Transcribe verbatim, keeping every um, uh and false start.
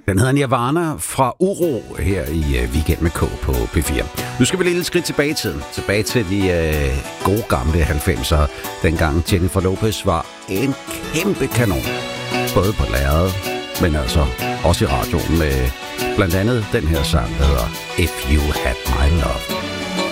Den hedder Nirvana fra Uro her i uh, Weekend med K på P fire. Nu skal vi lige lidt skridt tilbage i tiden. Tilbage til de uh, gode gamle halvfemsere. Dengang Jennifer Lopez var en kæmpe kanon. Både på lærredet, men altså også i radioen med blandt andet den her sang, der hedder If You Had My Love.